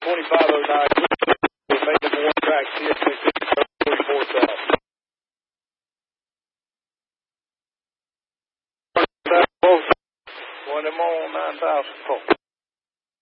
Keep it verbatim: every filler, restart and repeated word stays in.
twenty-five oh nine. We'll make number one track, C S forty-four south. One of them on nine thousand.